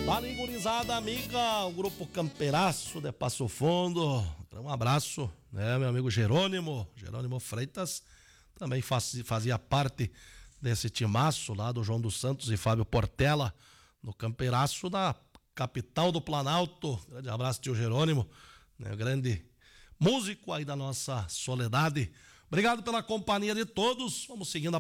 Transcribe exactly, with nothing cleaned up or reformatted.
Valeu, gurizada amiga, o grupo Campeiraço de Passo Fundo. Um abraço, né, meu amigo Jerônimo, Jerônimo Freitas, também faz, fazia parte desse timaço lá do João dos Santos e Fábio Portela, no Campeiraço da capital do Planalto. Grande abraço, tio Jerônimo, né, grande músico aí da nossa Soledade. Obrigado pela companhia de todos. Vamos seguindo a